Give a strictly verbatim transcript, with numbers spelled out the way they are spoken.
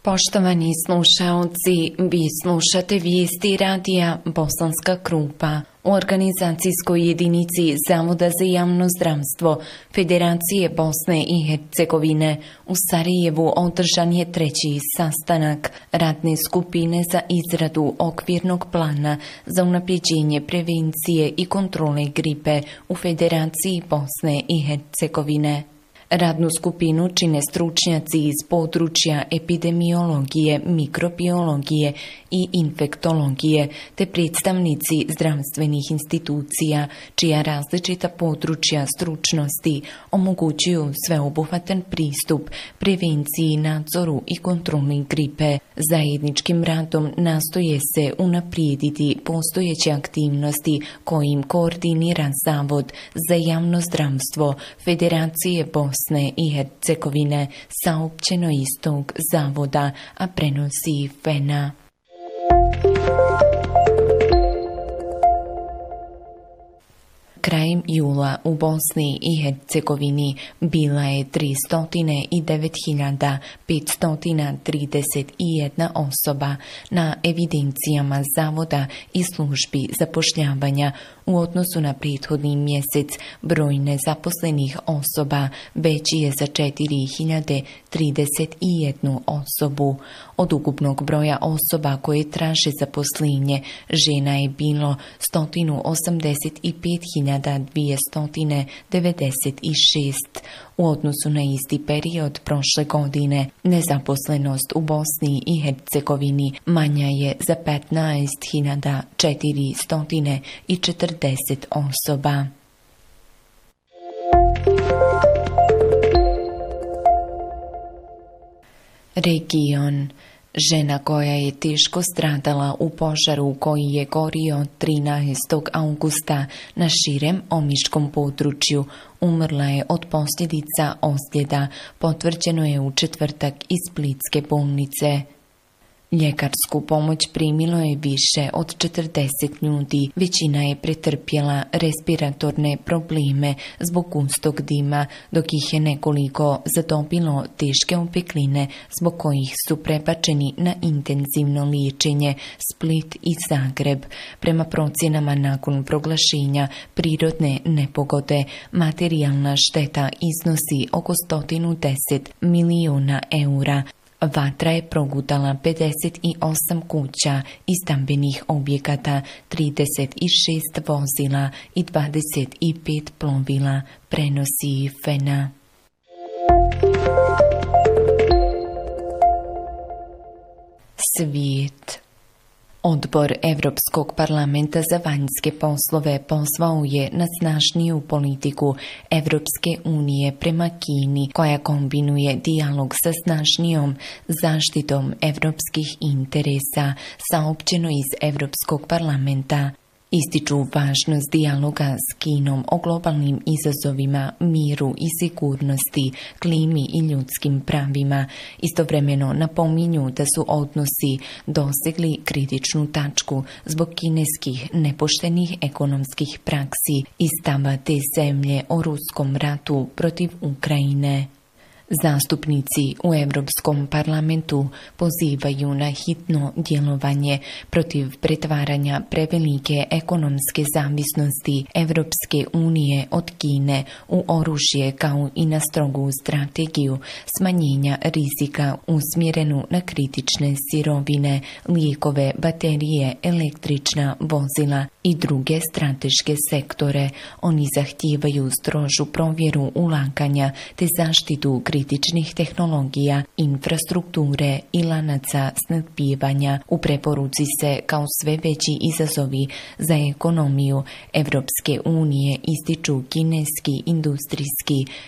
Poštovani slušaoci, vi slušate vijesti radija Bosanska Krupa. U organizacijskoj jedinici Zavoda za javno zdravstvo Federacije Bosne i Hercegovine u Sarajevu održan je treći sastanak radne skupine za izradu okvirnog plana za unapređenje prevencije i kontrole gripe u Federaciji Bosne i Hercegovine. Radnu skupinu čine stručnjaci iz područja epidemiologije, mikrobiologije i infektologije, te predstavnici zdravstvenih institucija, čija različita područja stručnosti omogućuju sveobuhvatan pristup prevenciji, nadzoru i kontroli gripe. Zajedničkim radom nastoje se unaprijediti postojeće aktivnosti kojim koordinira Zavod za javno zdravstvo Federacije Bosne Bosne i Hercegovine, saopćeno iz tog zavoda, a prenosi Fena. Krajem jula u Bosni i Hercegovini bila je tristo devet hiljada petsto trideset jedna osoba na evidencijama Zavoda i službi zapošljavanja. U odnosu na prethodni mjesec broj nezaposlenih osoba veći je za četiri hiljade trideset jednu osobu. Od ukupnog broja osoba koje traže zaposlenje, žena je bilo sto osamdeset pet hiljada dvjesto devedeset šest. U odnosu na isti period prošle godine, nezaposlenost u Bosni i Hercegovini manja je za petnaest hiljada četiristo četrdeset osoba. Region. Žena koja je teško stradala u požaru koji je gorio trinaestog augusta na širem omiškom području umrla je od posljedica ozljeda, potvrđeno je u četvrtak iz Splitske bolnice. Ljekarsku pomoć primilo je više od četrdeset ljudi, većina je pretrpjela respiratorne probleme zbog gustog dima, dok ih je nekoliko zadobilo teške opekline zbog kojih su prebačeni na intenzivno liječenje Split i Zagreb. Prema procjenama nakon proglašenja prirodne nepogode, materijalna šteta iznosi oko sto deset milijuna eura. Vatra je progutala pedeset osam kuća i stambenih objekata, trideset šest vozila i dvadeset pet plovila, prenosi Fena. Svijet. Odbor Europskog parlamenta za vanjske poslove pozvao je na snažniju politiku Europske unije prema Kini, koja kombinuje dijalog sa snažnijom zaštitom europskih interesa, saopćeno iz Europskog parlamenta. Ističu važnost dijaloga s Kinom o globalnim izazovima, miru i sigurnosti, klimi i ljudskim pravima. Istovremeno napominju da su odnosi dosegli kritičnu tačku zbog kineskih nepoštenih ekonomskih praksi i stava te zemlje o ruskom ratu protiv Ukrajine. Zastupnici u Europskom parlamentu pozivaju na hitno djelovanje protiv pretvaranja prevelike ekonomske zavisnosti Europske unije od Kine u oružje, kao i na strogu strategiju smanjenja rizika usmjerenu na kritične sirovine, lijekove, baterije, električna vozila i druge strateške sektore. Oni zahtijevaju strožu provjeru ulaganja te zaštitu kritičnih tehnologija, infrastrukture i lanaca snabdijevanja. U preporuci se kao sve veći izazovi za ekonomiju Europske unije ističu kineski industrijski